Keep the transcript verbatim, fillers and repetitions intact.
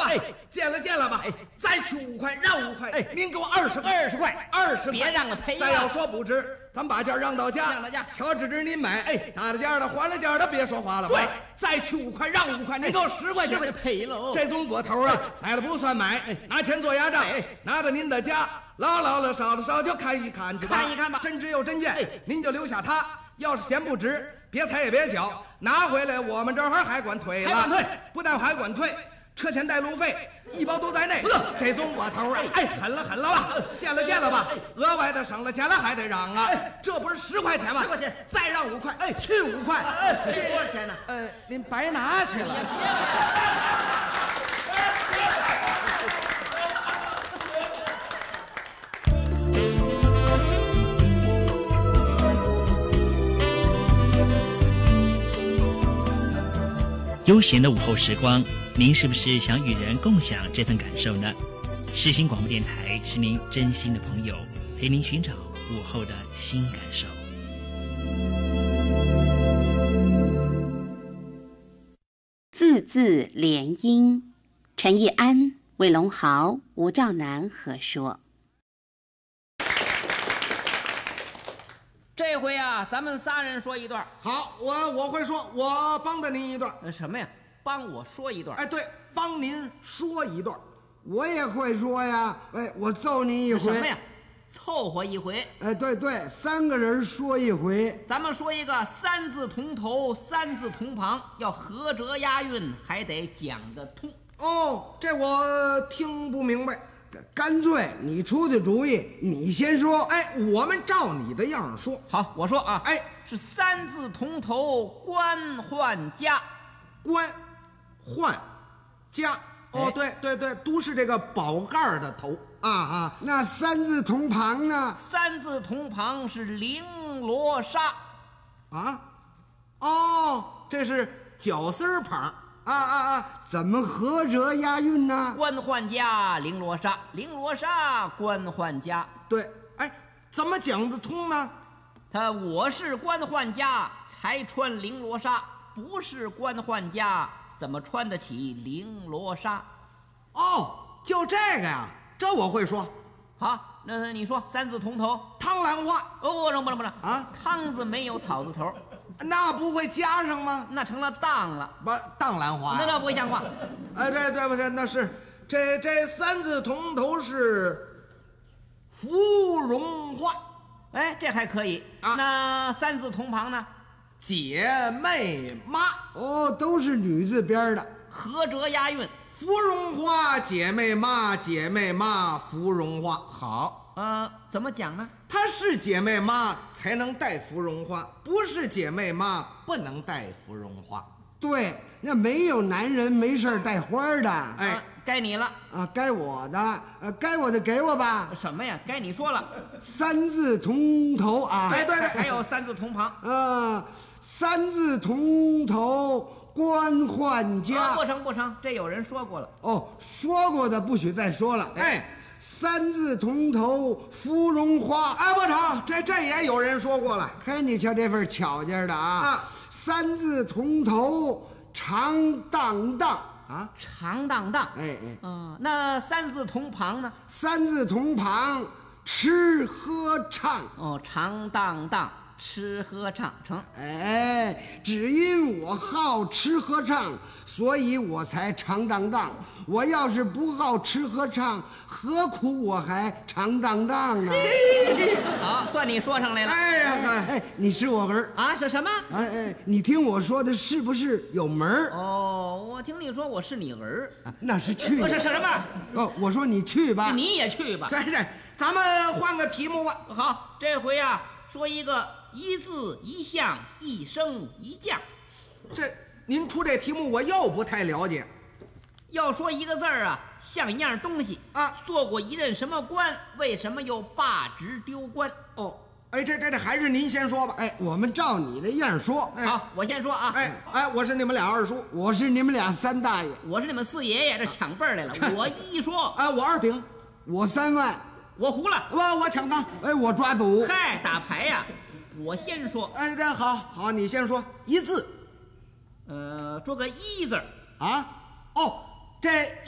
哎，见了见了吧？哎，再取五块，让五块。哎，您给我二十块， 二十块， 二十块， 别让了赔了。 再要说不值，咱把价让到家， 让到家， 瞧指指您买。哎，打了价的，还了价的，别说话了吧？对，再取五块，让五块，您给我十块钱， 赔了。 这种波头啊，买了不算买，拿钱做压账，拿到您的家，老老了少了少就看一看去吧， 看一看吧， 真值又真贱，您就留下它。要是嫌不值，别踩也别缴，拿回来我们这儿还管退了。 还管退， 不但还管退，车钱带路费一包都在内。这宗窝头啊，哎，狠了狠了吧，见了见了吧，额外的省了钱了还得让啊，这不是十块钱吗？ 十块钱， 再让五块，哎，去五块， 哎，这多少钱呢？ 呃，您白拿去了。 悠闲的午后时光，您是不是想与人共享这份感受呢？世新广播电台是您真心的朋友，陪您寻找午后的新感受。 字字联音，陈义安、魏龙豪、吴兆南合说。 这回啊，咱们仨人说一段。 好，我我会说，我帮着您一段。 什么呀？帮我说一段？ 哎，对，帮您说一段。 我也会说呀。哎，我揍你一回。 什么呀？凑合一回。 哎，对对，三个人说一回。 咱们说一个三字同头，三字同旁，要合辙押韵，还得讲得通。 哦，这我听不明白。 干脆你出的主意，你先说。 哎，我们照你的样说。 好，我说啊， 哎， 是三字同头，官宦家。 官宦家。哦，对对对，都是这个宝盖的头啊啊。 那三字同旁呢？ 三字同旁是绫罗纱。 啊？哦，这是绞丝旁。啊啊啊！ 怎么合辙押韵呢？ 官宦家，绫罗纱，绫罗纱，官宦家。 对，哎，怎么讲得通呢？ 他我是官宦家，才穿绫罗纱；不是官宦家，怎么穿得起绫罗纱？ 哦，就这个呀，这我会说。 好，那你说三字同头， 汤兰花。 哦，不能不能不能啊！ 汤字没有草字头。 那不会加上吗？ 那成了当了， 不当兰花、啊， 那那不会像话。 哎，这这不是，那是这这三字同头是芙蓉花， 哎，这还可以啊。 那三字同旁呢？ 姐妹妈。 哦，都是女字边的， 合辙押韵。 芙蓉花，姐妹妈，姐妹妈，芙蓉花。 好，呃，怎么讲呢？ 她是姐妹妈才能戴芙蓉花，不是姐妹妈不能戴芙蓉花。 对，那没有男人没事带花的。 哎、 啊，该你了啊，该我的，呃，该我的给我吧。 什么呀？该你说了。 三字同头啊， 对对对，还有三字同旁。 呃，三字同头。官宦家、 啊、不成不成，这有人说过了。 哦，说过的不许再说了。 哎， 三字同头，芙蓉花。 哎，不成，这这也有人说过了。 嘿，你瞧这份巧劲的啊！ 啊， 三字同头，长荡荡啊， 长荡荡。 哎哎， 嗯，那三字同旁呢？ 三字同旁，吃喝唱。 哦，长荡荡。吃喝唱成， 哎，只因我好吃喝唱，所以我才长荡荡。我要是不好吃喝唱，何苦我还长荡荡呢？ 好，算你说上来了。 哎呀， 哎，哎你是我儿啊？是什么？ 哎哎，你听我说的是不是有门儿？ 哦，我听你说我是你儿， 啊、那是去。 不是是什么？ 哦，我说你去吧， 你也去吧。 对对，咱们换个题目吧。 好，这回啊，说一个。一字一象一升一降， 这您出这题目我又不太了解。 要说一个字儿啊，像一样东西啊， 做过一任什么官，为什么又罢职丢官？ 哦，哎，这这这还是您先说吧。 哎，我们照你的样说。 哎、 好，我先说啊。 哎哎，我是你们俩二叔， 我是你们俩三大爷， 我是你们四爷爷，这抢辈儿来了。我一说， 哎，我二饼， 我三万， 我胡了， 我我抢杠， 哎，我抓赌。 嗨，打牌呀。我先说， 哎，这好好，你先说一字， 呃，说个一字啊，哦，这